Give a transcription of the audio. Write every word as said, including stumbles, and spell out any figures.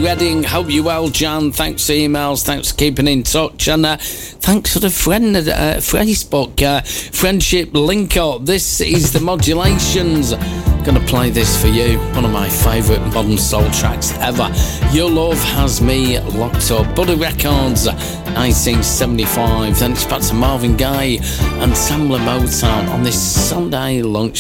Reading. Hope you're well, Jan. Thanks for emails. Thanks for keeping in touch. And uh, thanks for the friend uh, Facebook uh, friendship link up. This is the Modulations. Gonna play this for you. One of my favourite modern soul tracks ever. Your Love Has Me Locked Up. Buddy Records, nineteen seventy-five. Then it's back to Marvin Gaye and Sam Motown on this Sunday lunch